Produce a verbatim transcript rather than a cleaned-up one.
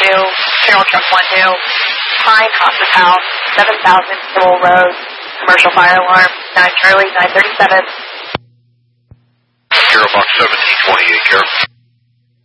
two, General Truck one two, Pine Hospice House, seven thousand Kimmel Road, commercial fire alarm, nine Charlie, nine thirty-seven. Carol Box seventeen twenty-eight, Carol.